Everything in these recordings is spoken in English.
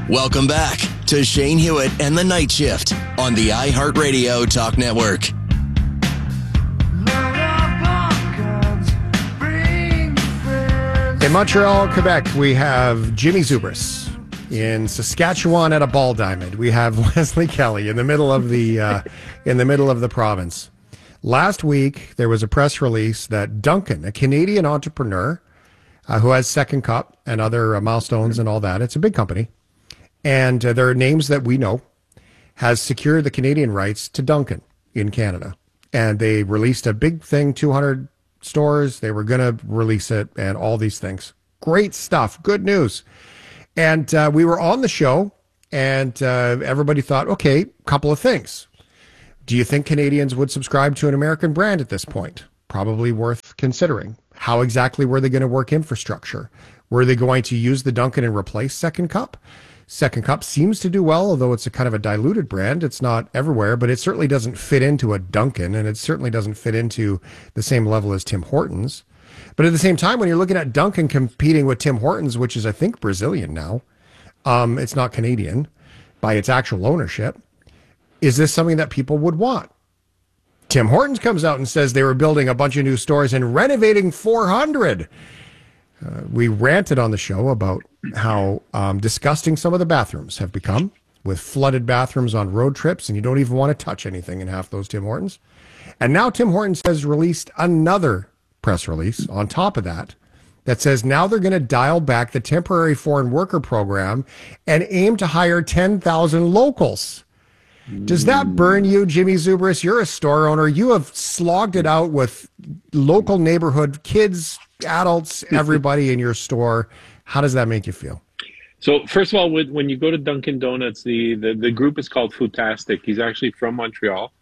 Welcome back to Shane Hewitt and the Night Shift on the iHeartRadio Talk Network. In Montreal, Quebec, we have Jimmy Zubris. In Saskatchewan at a ball diamond, we have Leslie Kelly in the middle of the province. Last week, there was a press release that Dunkin', a Canadian entrepreneur who has Second Cup and other milestones and all that, it's a big company, and there are names that we know, has secured the Canadian rights to Dunkin' in Canada. And they released a big thing, 200 stores. They were going to release it and all these things. Great stuff. Good news. And we were on the show, and everybody thought, okay, couple of things. Do you think Canadians would subscribe to an American brand at this point? Probably worth considering. How exactly were they going to work infrastructure? Were they going to use the Dunkin' and replace Second Cup? Second Cup seems to do well, although it's a kind of a diluted brand. It's not everywhere, but it certainly doesn't fit into a Dunkin', and it certainly doesn't fit into the same level as Tim Hortons. But at the same time, when you're looking at Dunkin' competing with Tim Hortons, which is, I think, Brazilian now, it's not Canadian by its actual ownership, is this something that people would want? Tim Hortons comes out and says they were building a bunch of new stores and renovating 400. We ranted on the show about how disgusting some of the bathrooms have become, with flooded bathrooms on road trips, and you don't even want to touch anything in half those Tim Hortons. And now Tim Hortons has released another press release on top of that says now they're going to dial back the temporary foreign worker program and aim to hire 10,000 locals. Does that burn you, Jimmy Zubris? You're a store owner. You have slogged it out with local neighborhood kids, adults, everybody in your store. How does that make you feel? So first of all, when you go to Dunkin' Donuts, the group is called Footastic. He's actually from Montreal.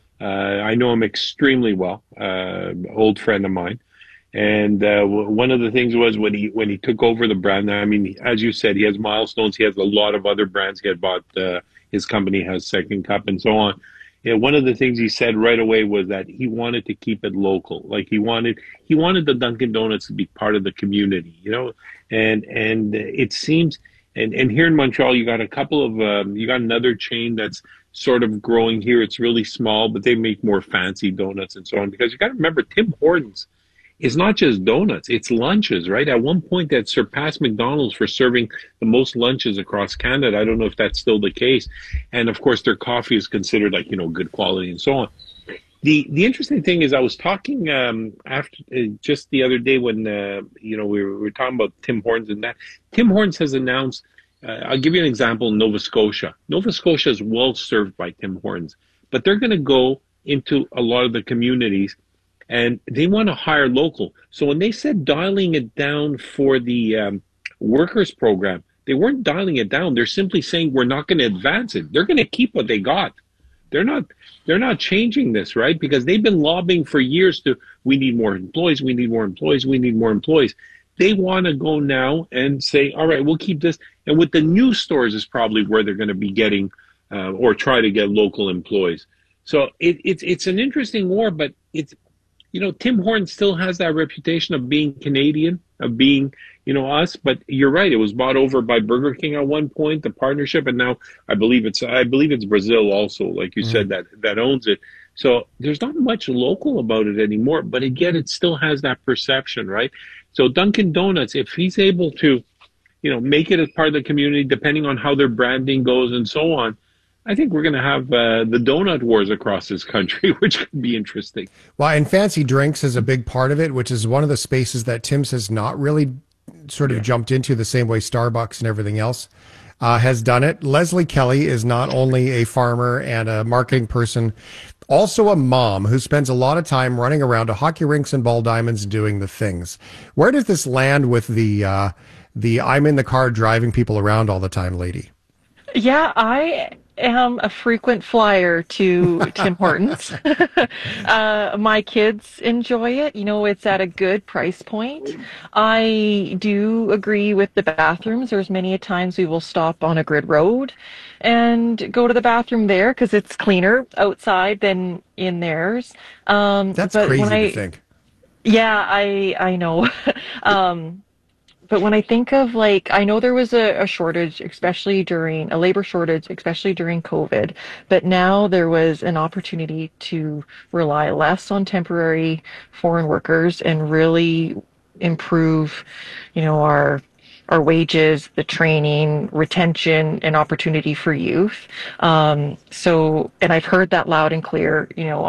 I know him extremely well, old friend of mine. And one of the things was when he took over the brand. I mean, as you said, he has milestones. He has a lot of other brands. He had bought. His company has Second Cup and so on. Yeah, one of the things he said right away was that he wanted to keep it local. Like he wanted the Dunkin' Donuts to be part of the community, you know. And it seems, and here in Montreal, you got a couple of you got another chain that's sort of growing here. It's really small, but they make more fancy donuts and so on. Because you got to remember, Tim Hortons is not just donuts, it's lunches, right? At one point that surpassed McDonald's for serving the most lunches across Canada. I don't know if that's still the case. And of course, their coffee is considered like, you know, good quality and so on. The interesting thing is I was talking just the other day when, we were talking about Tim Hortons and that. Tim Hortons has announced, I'll give you an example, Nova Scotia. Nova Scotia is well served by Tim Hortons, but they're going to go into a lot of the communities and they want to hire local. So when they said dialing it down for the workers program, they weren't dialing it down. They're simply saying we're not going to advance it. They're going to keep what they got. They're not changing this, right? Because they've been lobbying for years we need more employees, we need more employees, we need more employees. They want to go now and say, all right, we'll keep this. And with the new stores is probably where they're going to be getting or try to get local employees. So it's an interesting war, but it's, you know, Tim Hortons still has that reputation of being Canadian, of being, you know, us. But you're right; it was bought over by Burger King at one point, the partnership, and now I believe it's Brazil also, like you said, that owns it. So there's not much local about it anymore. But again, it still has that perception, right? So Dunkin' Donuts, if he's able to, you know, make it as part of the community, depending on how their branding goes and so on, I think we're going to have the donut wars across this country, which could be interesting. Well, and fancy drinks is a big part of it, which is one of the spaces that Tim's has not really sort of jumped into the same way Starbucks and everything else has done it. Leslie Kelly is not only a farmer and a marketing person, also a mom who spends a lot of time running around to hockey rinks and ball diamonds doing the things. Where does this land with the I'm in the car driving people around all the time lady? Yeah, I am a frequent flyer to Tim Hortons. My kids enjoy it. You know, it's at a good price point. I do agree with the bathrooms. There's many a times we will stop on a grid road and go to the bathroom there because it's cleaner outside than in theirs. That's crazy to think. Yeah, I know. but when I think of like, I know there was a shortage, especially during a labor shortage, especially during COVID, but now there was an opportunity to rely less on temporary foreign workers and really improve, our wages, the training, retention, and opportunity for youth. And I've heard that loud and clear,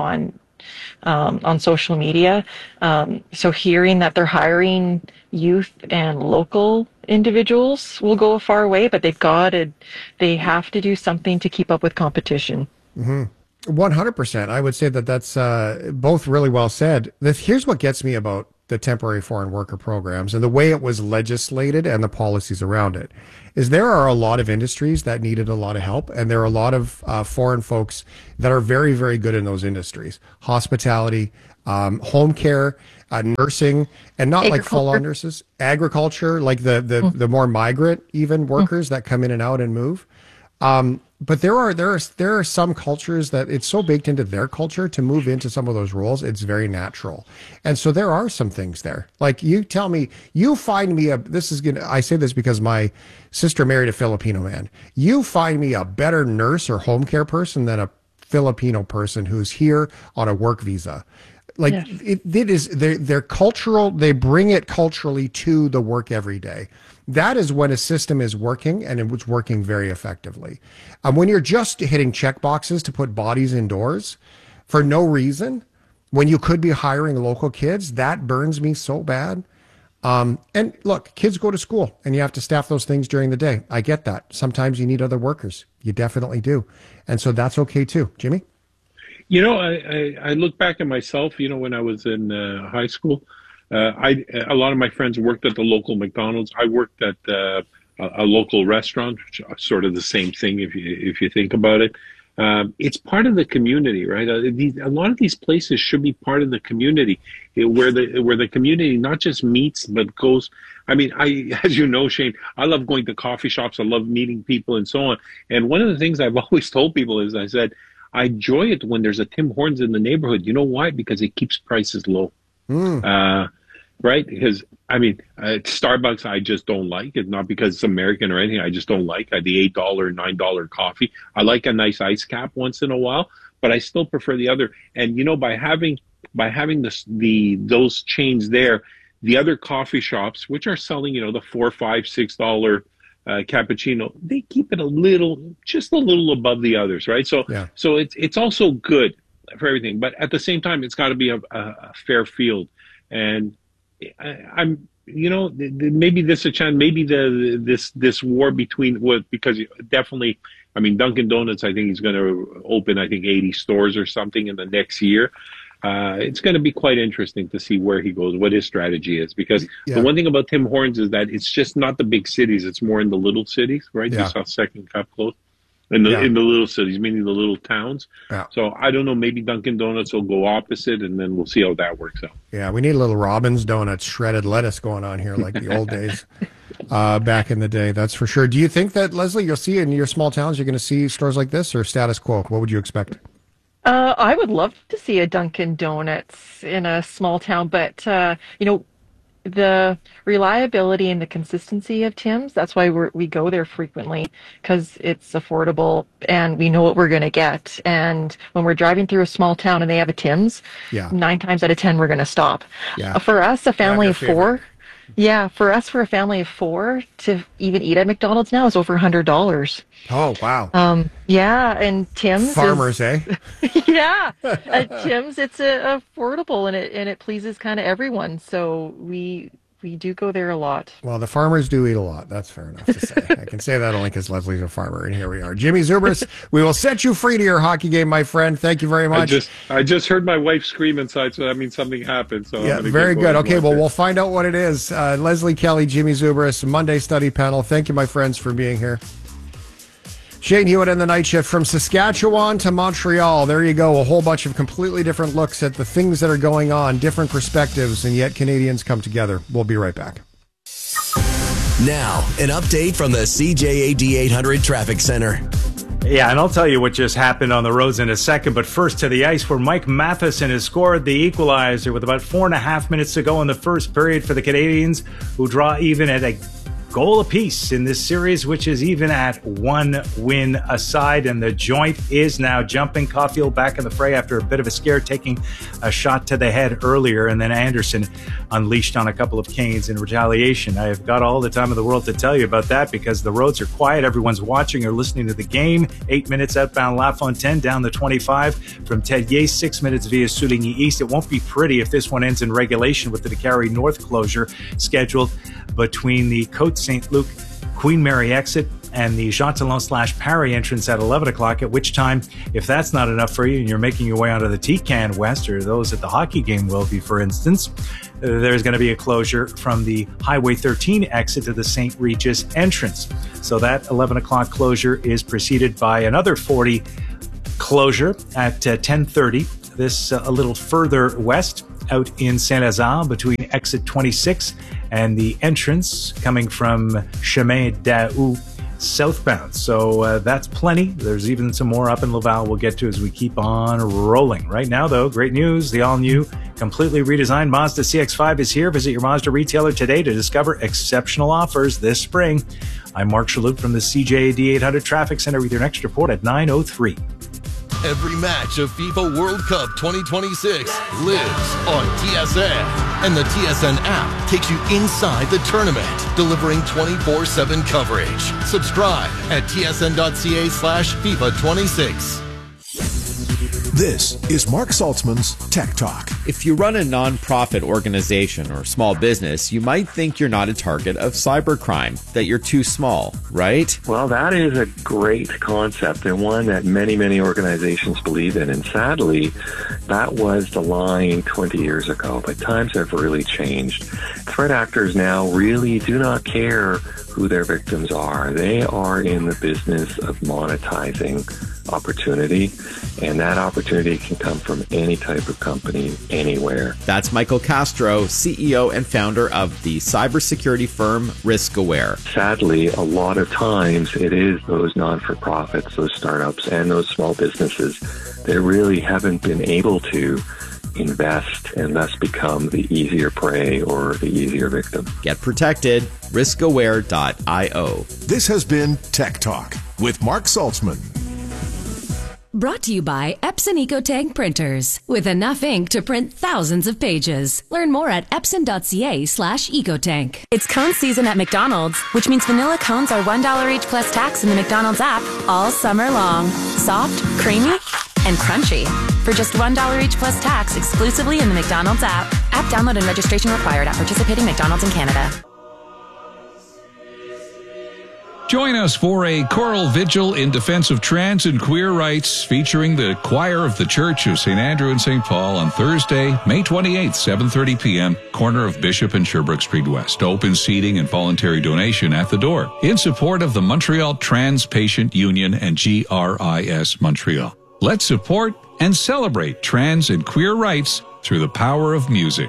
on social media. So hearing that they're hiring youth and local individuals will go a far way, but they have to do something to keep up with competition. 100%. I would say that that's both really well said. Here's what gets me about the temporary foreign worker programs and the way it was legislated and the policies around it is there are a lot of industries that needed a lot of help, and there are a lot of foreign folks that are very, very good in those industries. Hospitality, home care, nursing, and not like full-on nurses. Agriculture, like the more migrant even workers that come in and out and move. But there are some cultures that it's so baked into their culture to move into some of those roles. It's very natural. And so there are some things there. Like you tell me, you find me I say this because my sister married a Filipino man. You find me a better nurse or home care person than a Filipino person who's here on a work visa. Like yes. It is, they're cultural. They bring it culturally to the work every day. That is when a system is working, and it's working very effectively. When you're just hitting check boxes to put bodies indoors for no reason, when you could be hiring local kids, that burns me so bad. And look, kids go to school, and you have to staff those things during the day. I get that. Sometimes you need other workers. You definitely do. And so that's okay too. Jimmy? I look back at myself, when I was in high school. A lot of my friends worked at the local McDonald's. I worked at a local restaurant, which is sort of the same thing if you think about it. It's part of the community, right? A lot of these places should be part of the community, where the community not just meets but goes. I mean, as you know, Shane, I love going to coffee shops. I love meeting people and so on. And one of the things I've always told people is, I said, I enjoy it when there's a Tim Hortons in the neighborhood. You know why? Because it keeps prices low. Right? Because, Starbucks I just don't like. It's not because it's American or anything. I just don't like the $8, $9 coffee. I like a nice ice cap once in a while, but I still prefer the other. And, by having those chains there, the other coffee shops, which are selling, the $4, $5, $6 cappuccino, they keep it just a little above the others, right? So, yeah. So it's also good for everything, but at the same time, it's got to be a fair field. And maybe this a chance, maybe this war because definitely, Dunkin' Donuts, I think he's going to open, 80 stores or something in the next year. It's going to be quite interesting to see where he goes, what his strategy is, because the one thing about Tim Hortons is that it's just not the big cities. It's more in the little cities, right? Yeah. You saw Second Cup close. In the little cities, meaning the little towns. Yeah. So I don't know, maybe Dunkin' Donuts will go opposite, and then we'll see how that works out. Yeah, we need a little Robin's Donuts shredded lettuce going on here like the old days back in the day. That's for sure. Do you think that, Leslie, you'll see in your small towns, you're going to see stores like this, or status quo? What would you expect? I would love to see a Dunkin' Donuts in a small town, but, the reliability and the consistency of Tim's, that's why we go there frequently, because it's affordable and we know what we're going to get. And when we're driving through a small town and they have a Tim's, 9 times out of 10, we're going to stop. Yeah. For us, a family of 4, for a family of 4 to even eat at McDonald's now is over $100. Oh, wow. And Tim's farmers, Tim's, it's affordable and it pleases kind of everyone. So we do go there a lot. Well, the farmers do eat a lot. That's fair enough to say. I can say that only because Leslie's a farmer, and here we are. Jimmy Zubris, we will set you free to your hockey game, my friend. Thank you very much. I just heard my wife scream inside, so that means something happened. So yeah, very good. Okay, well, we'll find out what it is. Leslie Kelly, Jimmy Zubris, Monday Study Panel. Thank you, my friends, for being here. Shane Hewitt and the Night Shift from Saskatchewan to Montreal. There you go. A whole bunch of completely different looks at the things that are going on, different perspectives, and yet Canadians come together. We'll be right back. Now, an update from the CJAD 800 Traffic Center. Yeah, and I'll tell you what just happened on the roads in a second. But first to the ice, where Mike Matheson has scored the equalizer with about 4.5 minutes to go in the first period for the Canadians, who draw even at a goal apiece in this series, which is even at 1 win aside. And the joint is now jumping. Caulfield back in the fray after a bit of a scare, taking a shot to the head earlier. And then Anderson unleashed on a couple of Canes in retaliation. I've got all the time in the world to tell you about that because the roads are quiet. Everyone's watching or listening to the game. 8 minutes outbound LaFontaine down the 25 from Ted Yates, 6 minutes via Souligny East. It won't be pretty if this one ends in regulation with the Décarie North closure scheduled between the Côte Saint-Luc Queen Mary exit and the Jean Talon/Parry entrance at 11 o'clock, at which time, if that's not enough for you and you're making your way onto the Tecan West, or those at the hockey game will be, for instance, there's going to be a closure from the Highway 13 exit to the St. Regis entrance. So that 11 o'clock closure is preceded by another 40 closure at 10:30. This a little further west out in Saint-Lazare between exit 26 and the entrance coming from Chemin d'Aou southbound. So that's plenty. There's even some more up in Laval we'll get to as we keep on rolling. Right now, though, great news. The all-new, completely redesigned Mazda CX-5 is here. Visit your Mazda retailer today to discover exceptional offers this spring. I'm Mark Shalhoub from the CJAD 800 Traffic Center with your next report at 9:03. Every match of FIFA World Cup 2026 lives on TSN. And the TSN app takes you inside the tournament, delivering 24/7 coverage. Subscribe at tsn.ca/FIFA26. This is Mark Saltzman's Tech Talk. If you run a nonprofit organization or small business, you might think you're not a target of cybercrime, that you're too small, right? Well, that is a great concept and one that many, many organizations believe in. And sadly, that was the line 20 years ago. But times have really changed. Threat actors now really do not care who their victims are. They are in the business of monetizing opportunity, and that opportunity can come from any type of company, anywhere. That's Michael Castro, CEO and founder of the cybersecurity firm RiskAware. Sadly, a lot of times it is those non-for-profits, those startups, and those small businesses that really haven't been able to invest and thus become the easier prey or the easier victim. Get protected. riskaware.io. This has been Tech Talk with Mark Saltzman. Brought to you by Epson EcoTank printers. With enough ink to print thousands of pages. Learn more at epson.ca/ecotank. It's cone season at McDonald's, which means vanilla cones are $1 each plus tax in the McDonald's app all summer long. Soft, creamy, and crunchy. For just $1 each plus tax exclusively in the McDonald's app. App download and registration required at participating McDonald's in Canada. Join us for a choral vigil in defense of trans and queer rights featuring the choir of the Church of St. Andrew and St. Paul on Thursday, May 28th, 7:30 p.m., corner of Bishop and Sherbrooke Street West. Open seating and voluntary donation at the door in support of the Montreal Trans Patient Union and GRIS Montreal. Let's support and celebrate trans and queer rights through the power of music.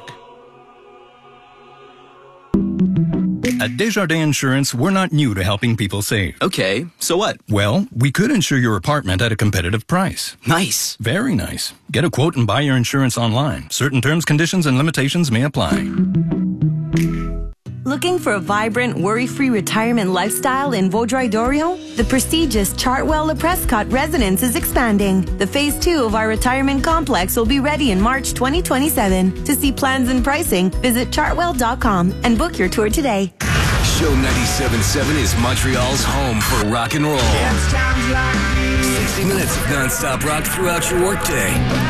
At Desjardins Insurance, we're not new to helping people save. Okay, so what? Well, we could insure your apartment at a competitive price. Nice. Very nice. Get a quote and buy your insurance online. Certain terms, conditions, and limitations may apply. Looking for a vibrant, worry-free retirement lifestyle in Vaudreuil-Dorion? The prestigious Chartwell-Le Prescott residence is expanding. The Phase 2 of our retirement complex will be ready in March 2027. To see plans and pricing, visit chartwell.com and book your tour today. Show 97.7 is Montreal's home for rock and roll. 60 minutes of non-stop rock throughout your workday.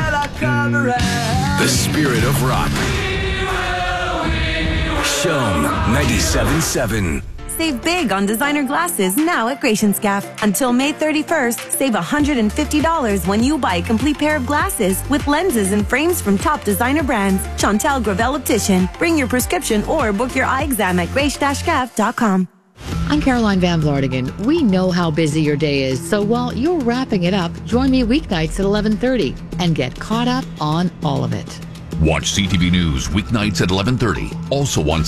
The spirit of rock. Show 97.7. Save big on designer glasses now at Gratianscaf. Until May 31st, save $150 when you buy a complete pair of glasses with lenses and frames from top designer brands. Chantal Gravel Optician. Bring your prescription or book your eye exam at grace-scaf.com. I'm Caroline Van Vlartigan. We know how busy your day is, so while you're wrapping it up, join me weeknights at 11:30 and get caught up on all of it. Watch CTV News weeknights at 11:30, also on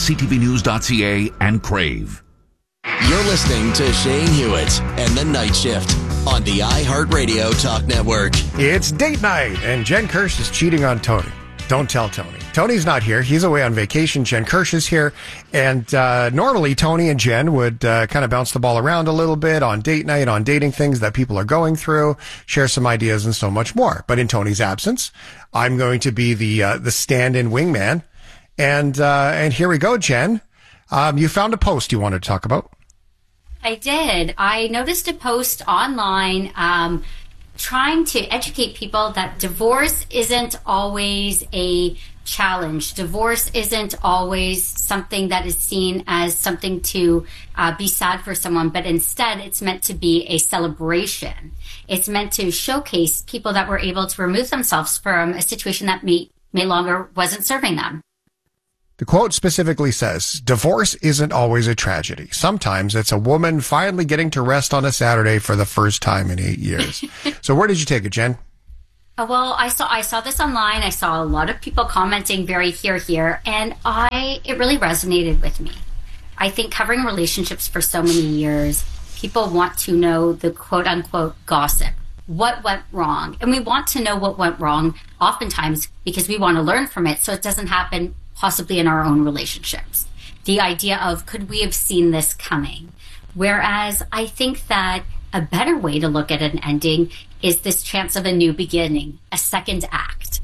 ctvnews.ca and Crave. You're listening to Shane Hewitt and The Night Shift on the iHeartRadio Talk Network. It's date night, and Jen Kirsch is cheating on Tony. Don't tell Tony. Tony's not here. He's away on vacation. Jen Kirsch is here. And normally, Tony and Jen would kind of bounce the ball around a little bit on date night, on dating things that people are going through, share some ideas and so much more. But in Tony's absence, I'm going to be the stand-in wingman. And here we go, Jen. You found a post you wanted to talk about. I did. I noticed a post online trying to educate people that divorce isn't always a challenge. Divorce isn't always something that is seen as something to be sad for someone, but instead it's meant to be a celebration. It's meant to showcase people that were able to remove themselves from a situation that may longer wasn't serving them. The quote specifically says, divorce isn't always a tragedy. Sometimes it's a woman finally getting to rest on a Saturday for the first time in 8 years. So where did you take it, Jen? Well, I saw this online. I saw a lot of people commenting very here, and it really resonated with me. I think covering relationships for so many years, people want to know the quote unquote gossip. What went wrong? And we want to know what went wrong oftentimes because we want to learn from it so it doesn't happen possibly in our own relationships. The idea of, could we have seen this coming? Whereas I think that a better way to look at an ending is this chance of a new beginning, a second act.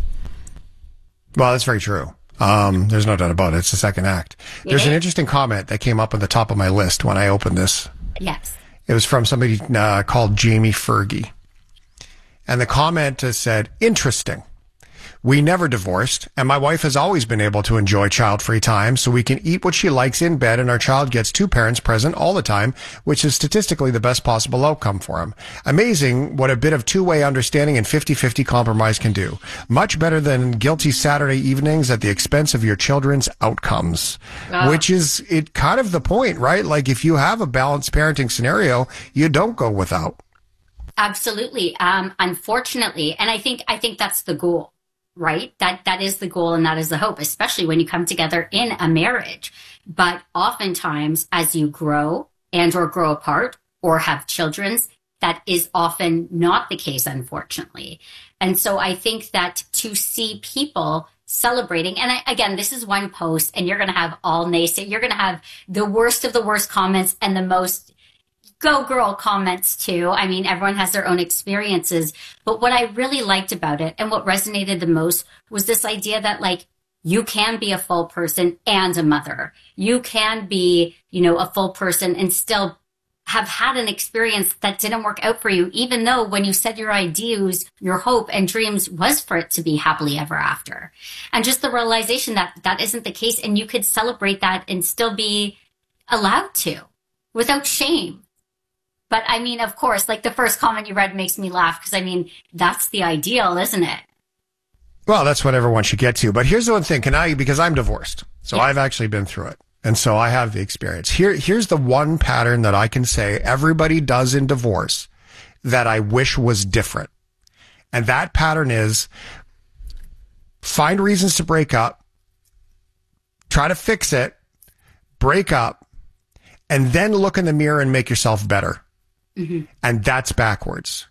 Well, that's very true. There's no doubt about it. It's the second act. There's an interesting comment that came up on the top of my list when I opened this. Yes. It was from somebody called Jamie Fergie. And the comment said, interesting. We never divorced, and my wife has always been able to enjoy child-free time so we can eat what she likes in bed, and our child gets two parents present all the time, which is statistically the best possible outcome for him. Amazing what a bit of two-way understanding and 50-50 compromise can do. Much better than guilty Saturday evenings at the expense of your children's outcomes. Which is it kind of the point, right? Like if you have a balanced parenting scenario, you don't go without. Absolutely. Unfortunately, and I think that's the goal. Right? That is the goal and that is the hope, especially when you come together in a marriage. But oftentimes as you grow or grow apart or have children, that is often not the case, unfortunately. And so I think that to see people celebrating, and again, this is one post and you're going to have all naysay, you're going to have the worst of the worst comments and the most go girl comments too. I mean, everyone has their own experiences. But what I really liked about it and what resonated the most was this idea that like you can be a full person and a mother. You can be, a full person and still have had an experience that didn't work out for you, even though when you said your ideas, your hope and dreams was for it to be happily ever after. And just the realization that that isn't the case and you could celebrate that and still be allowed to without shame. But I mean, of course, like the first comment you read makes me laugh because I mean, that's the ideal, isn't it? Well, that's what everyone should get to. But here's the one thing. Because I'm divorced. So I've actually been through it. And so I have the experience. Here's the one pattern that I can say everybody does in divorce that I wish was different. And that pattern is find reasons to break up, try to fix it, break up, and then look in the mirror and make yourself better. Mm-hmm. And that's backwards.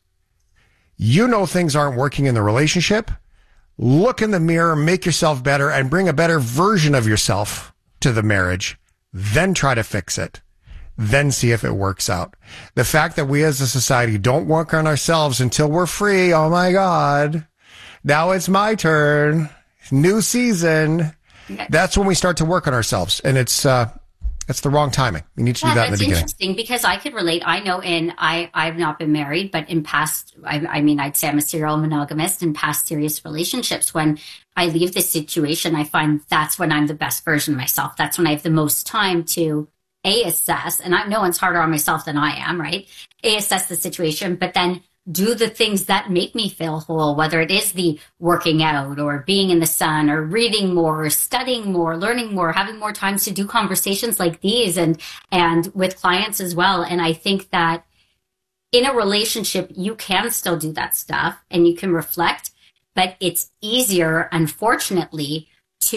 Things aren't working in the relationship. Look in the mirror, make yourself better, and bring a better version of yourself to the marriage. Then try to fix it. Then see if it works out. The fact that we as a society don't work on ourselves until we're free. Oh my God. Now it's my turn. New season. That's when we start to work on ourselves. And it's the wrong timing. We need to do that in the beginning. That's interesting because I could relate. I know I've not been married, but in past, I'd say I'm a serial monogamist. In past serious relationships, when I leave this situation, I find that's when I'm the best version of myself. That's when I have the most time to assess, and no one's harder on myself than I am, right? Assess the situation, but then do the things that make me feel whole, whether it is the working out or being in the sun or reading more or studying more, learning more, having more times to do conversations like these and with clients as well. And I think that in a relationship, you can still do that stuff and you can reflect, but it's easier, unfortunately,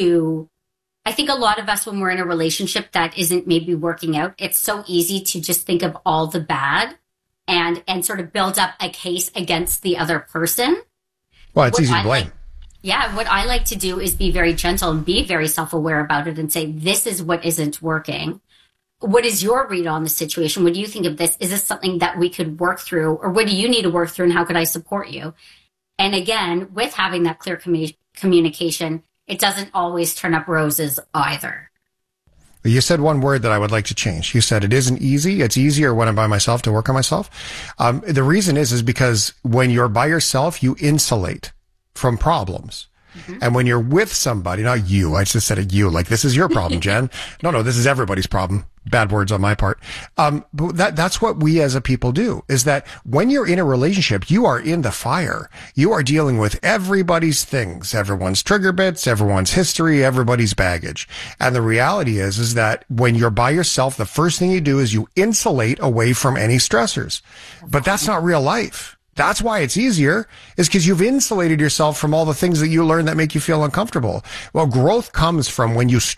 I think a lot of us, when we're in a relationship that isn't maybe working out, it's so easy to just think of all the bad and sort of build up a case against the other person. Well, it's easy to blame. What I like to do is be very gentle and be very self-aware about it and say, this is what isn't working. What is your read on the situation? What do you think of this? Is this something that we could work through, or what do you need to work through, and how could I support you? And again, with having that clear communication, it doesn't always turn up roses either. You said one word that I would like to change. You said it isn't easy. It's easier when I'm by myself to work on myself. The reason is because when you're by yourself, you insulate from problems. Mm-hmm. And when you're with somebody, not you, I just said it you, like this is your problem, Jen. No, this is everybody's problem. Bad words on my part. But that's what we as a people do, is that when you're in a relationship, you are in the fire. You are dealing with everybody's things, everyone's trigger bits, everyone's history, everybody's baggage. And the reality is that when you're by yourself, the first thing you do is you insulate away from any stressors. But that's not real life. That's why it's easier, is because you've insulated yourself from all the things that you learn that make you feel uncomfortable. Well, growth comes from when you